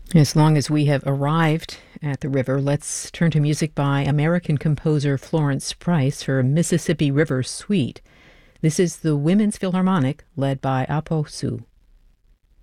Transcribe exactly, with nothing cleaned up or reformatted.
As long as we have arrived at the river, let's turn to music by American composer Florence Price, her Mississippi River Suite. This is the Women's Philharmonic, led by Apo Su.